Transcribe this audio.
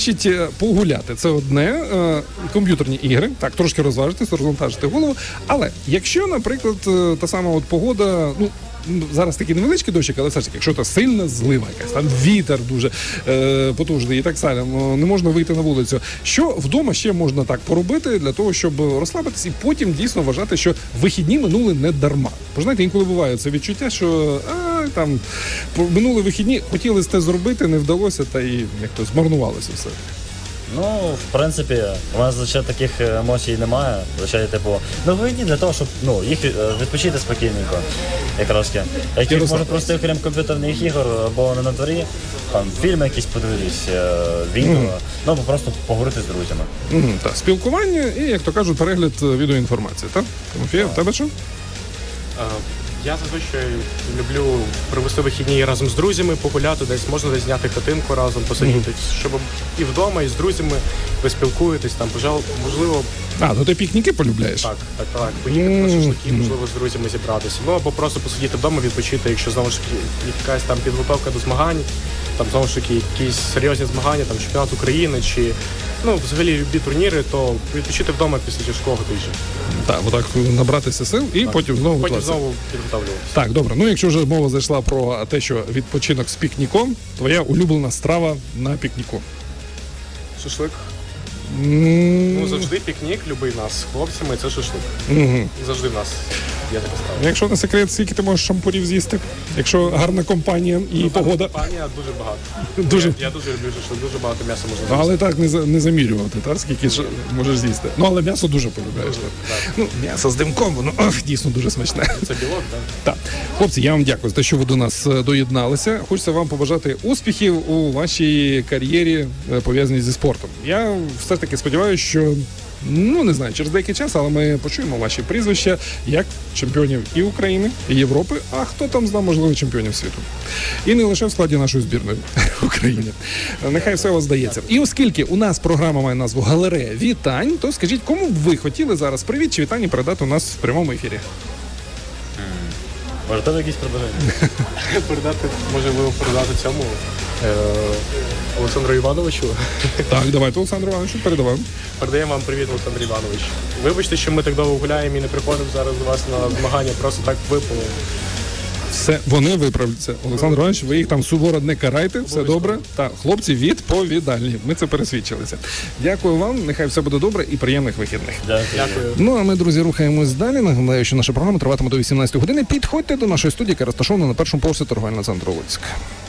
Значить, погуляти – це одне, комп'ютерні ігри, так, трошки розважитись, розвантажити голову, але якщо, наприклад, та сама от погода, ну, зараз такий невеличкий дощик, але все ж таки, якщо це сильна злива якась, там вітер дуже потужний і так далі, не можна вийти на вулицю. Що вдома ще можна так поробити для того, щоб розслабитись і потім дійсно вважати, що вихідні минули не дарма? Бо знаєте, інколи буває це відчуття, що там минули вихідні, хотіли це зробити, не вдалося, та і як то змарнувалося все. Ну, в принципі, у нас звичайно таких емоцій немає. Звичайно, типу, вихідні для того, щоб їх відпочити спокійненько, якраз. Якщо може просто окрім комп'ютерних ігор або не на дворі, там фільми якісь подивитись, відео, або просто поговорити з друзями. Так, спілкування і, як то кажуть, перегляд відеоінформації, так? Тимофій, в тебе що? Я зазвичай люблю провести вихідні разом з друзями, погуляти десь, можна десь зняти хатинку разом, посидіти, щоб і вдома, і з друзями ви спілкуєтесь, там, можливо... Ну ти пікніки полюбляєш? Так. Поїхати на шашлики, можливо, з друзями зібратися. Ну, або просто посидіти вдома, відпочити, якщо, знову ж таки, якась там підготовка до змагань, там, знову ж таки, якісь серйозні змагання, там, чемпіонат України, чи, взагалі, любі турніри, то відпочити вдома після тяжкого тижня. Так, отак набратися сил і потім знову підготовлюватися. Так, добре. Ну, якщо вже мова зайшла про те, що відпочинок з пікніком, твоя улюблена страва на пікніку? Шашлик. Завжди пікнік, любий нас з хлопцями, це шашлик. Завжди в нас є така страва. Якщо не секрет, скільки ти можеш шампурів з'їсти? Якщо гарна компанія і погода? Компанія дуже багато. Я дуже люблю шашлик, дуже багато м'яса можна з'їсти. Але так не замірювати, так? Скільки можеш з'їсти. Але м'ясо дуже полюбляєш. М'ясо з димком, воно дійсно дуже смачне. Це білок, так? Так. Хлопці, я вам дякую за те, що ви до нас доєдналися. Хочеться вам побажати успіхів у вашій кар'єрі, пов'язаній зі спортом. Я все ж таки сподіваюся, що не знаю, через деякий час, але ми почуємо ваші прізвища як чемпіонів і України, і Європи, а хто там знає, можливо, чемпіонів світу. І не лише в складі нашої збірної України. Нехай все у вас здається. І оскільки у нас програма має назву «Галерея вітань», то скажіть, кому б ви хотіли зараз привіт чи вітання передати у нас в прямому ефірі? Може, там якісь побажання? Можливо, передати цьому Олександру Івановичу. Так, давайте, Олександру Івановичу, передаваємо. Передаємо вам привіт, Олександр Іванович. Вибачте, що ми так довго гуляємо і не приходимо зараз до вас на змагання, просто так випало. Все, вони виправляться. Олександр Іванович, ви їх там суворо не карайте, все добре. Так, хлопці відповідальні. Ми це пересвідчилися. Дякую вам, нехай все буде добре і приємних вихідних. Дякую. Ну, а ми, друзі, рухаємось далі. Нагадаю, що наша програма триватиме до 18 години. Підходьте до нашої студії, яка розташована на першому поверсі торговельного центру Луцьк.